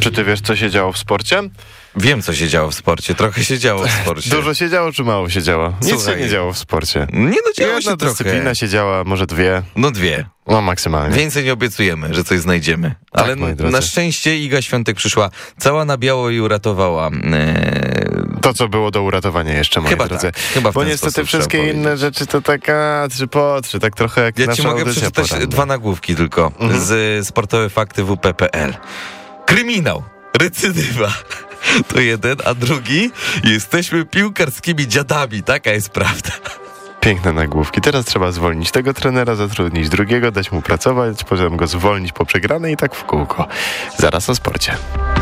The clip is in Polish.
Czy ty wiesz, co się działo w sporcie? Wiem, co się działo w sporcie. Trochę się działo w sporcie. Dużo się działo, czy mało się działo? Nic się nie działo w sporcie. Nie, no działo Jedna się trochę. dyscyplina się działa, może 2. No 2. No maksymalnie. Więcej nie obiecujemy, że coś znajdziemy. Tak, ale moi drodzy. na szczęście Iga Świątek przyszła cała na biało i uratowała To, co było do uratowania jeszcze, moi Chyba drodzy. tak. Chyba w Bo ten niestety sposób wszystkie trzeba inne powiedzieć. rzeczy to taka 3 po 3, tak trochę jak Ja nasza ci mogę audycja przeczytać poranna. 2 nagłówki tylko z sportowe fakty WP.pl. Kryminał, recydywa. To jeden, a drugi jesteśmy piłkarskimi dziadami. Taka jest prawda. Piękne nagłówki. Teraz trzeba zwolnić tego trenera, zatrudnić drugiego, dać mu pracować, potem go zwolnić po przegranej i tak w kółko. Zaraz o sporcie.